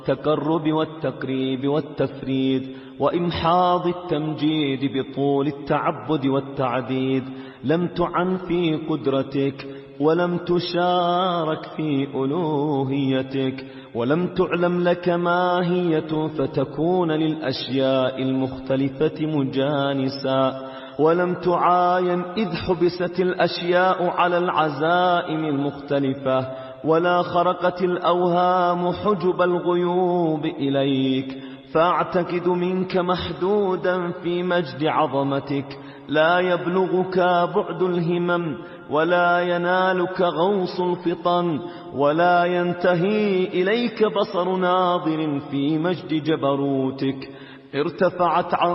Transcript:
التقرب والتقريب والتفريد وإمحاض التمجيد بطول التعبد والتعديد. لم تعن في قدرتك ولم تشارك في ألوهيتك ولم تعلم لك ماهية فتكون للأشياء المختلفة مجانسا ولم تعاين إذ حبست الأشياء على العزائم المختلفة ولا خرقت الأوهام حجب الغيوب إليك فأعتقد منك محدودا في مجد عظمتك لا يبلغك بعد الهمم ولا ينالك غوص الفطن ولا ينتهي إليك بصر ناظر في مجد جبروتك. ارتفعت عن